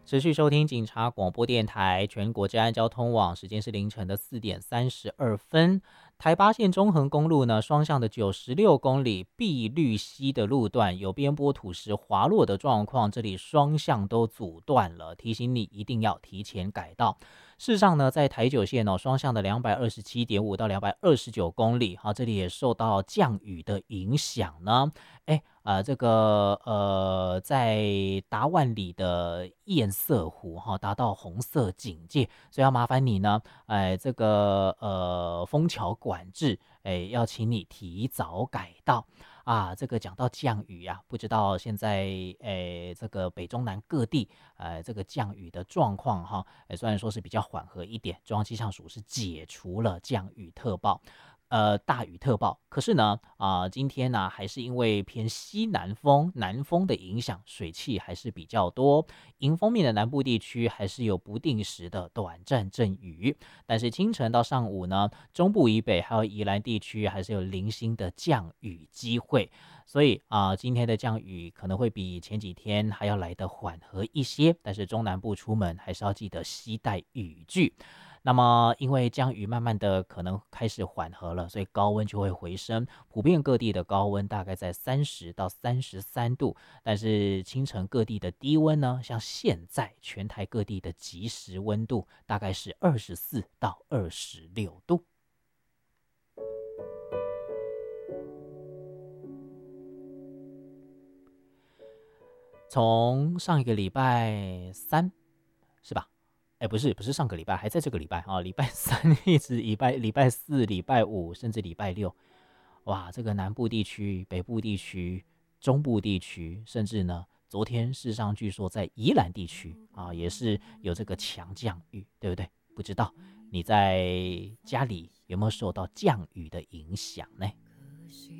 持续收听警察广播电台全国治安交通网，时间是凌晨的4:32。台八线中横公路呢，双向的96公里碧绿溪的路段有边坡土石滑落的状况，这里双向都阻断了，提醒你一定要提前改道。事实上呢，在台九线双向的227.5到229公里，这里也受到降雨的影响呢。在达万里的堰塞湖达到红色警戒，所以要麻烦你呢，枫桥管制，要请你提早改道啊。这个讲到降雨啊，不知道现在这个北中南各地这个降雨的状况虽然说是比较缓和一点，中央气象署是解除了降雨特报。大雨特报，可是呢，今天呢，还是因为偏西南风，南风的影响，水汽还是比较多。迎风面的南部地区还是有不定时的短暂阵雨，但是清晨到上午呢，中部以北还有宜兰地区还是有零星的降雨机会。所以今天的降雨可能会比前几天还要来得缓和一些，但是中南部出门还是要记得携带雨具。那么因为降雨慢慢的可能开始缓和了，所以高温就会回升，普遍各地的高温大概在30到33度，但是清晨各地的低温呢，像现在全台各地的即时温度大概是24到26度。从上一个礼拜三是吧？不是上个礼拜，还在这个礼拜礼拜三一直礼拜四、礼拜五，甚至礼拜六，哇，这个南部地区、北部地区、中部地区，甚至呢，昨天事实上据说在宜兰地区也是有这个强降雨，对不对？不知道你在家里有没有受到降雨的影响呢？